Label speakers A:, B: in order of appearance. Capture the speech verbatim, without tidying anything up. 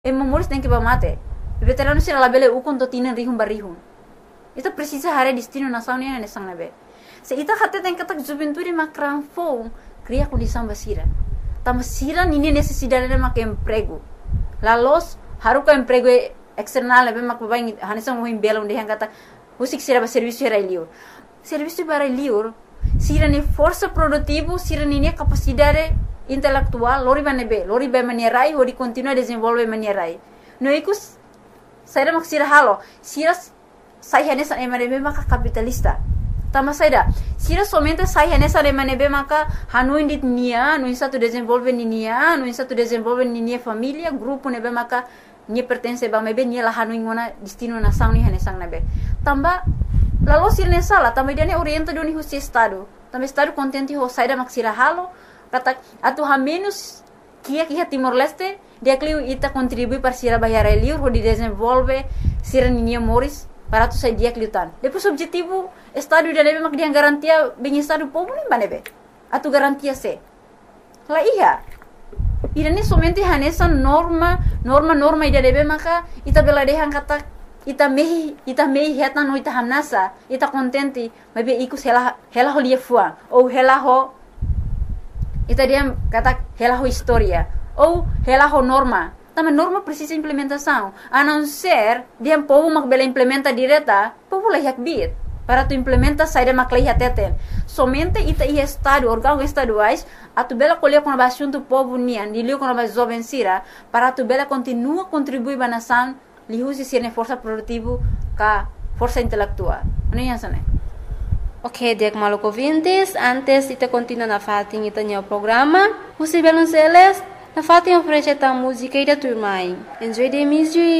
A: E memórias tem que bamate. Veterano sira labele ukon to tinan rihun barihun. Ita precisa hare destino nação nem nesang nabe. Se ita hate tem que tak juventude macran fo cria condição basira. Tama sira nini necessidade de mak emprego. La los haruka emprego external nabe mak babai hanesang mo himbela onde hangata usik sira ba serviço era liur. Serviço para liur sira ni força produtivo, sira ni capacidade intelectual, lori ba nebe, lori ba manierai, lori continua desenvolver manierai. No ikus saya mak sira halo, sira saya nessa emanebe maka capitalista. Tama saida, sira somente saya nessa emanebe maka hanu indit nia, no insa tu desenvolver ni nia, no insa tu desenvolver ni nia família, grupo nebe maka nia pertence ba mebe nia la hanu ingona destino nação ni hanesang nebe. Tamba lalu sira nessa la, tamba dia ne orienta doni husi estado. Tamba estado contente ho saida mak sira halo, kata atu ha menos kia kia Timor Leste dia kliu ita contribui para sira bayar eliur ho di desenvolve sira ninia moris para tu sai dia kliutan. Depois objetivo estado dia nebe mak dia garantia bem estado povo nem banebe. Atu garantia se. La iya. Ida ni somente hanesa norma norma norma ida nebe maka ita bela dehan kata ita mehi ita mehi heta no ita hamnasa ita contente mebe ikus hela hela ho lia fua ou hela ho ita dia kata hela ho história ou hela ho norma. Também norma precisa implementação. A não ser dia povo mak bela implementa direta, povo lah yak bit. Para tu implementa saída mak lah teten. Somente ita i estado órgão estaduais a tu bela colher com a assunto povo nian, dilio com a jovem sira, para tu bela continua contribuir ba nação, li usi sirne força produtivo ka força intelectual. Ano yan sana?
B: Ok, dek maluk ouvintes, antes ita continua na fatin ita nyo programa, usi belon seles, na fatin oferece ta música ida turmai. Enjoy the music.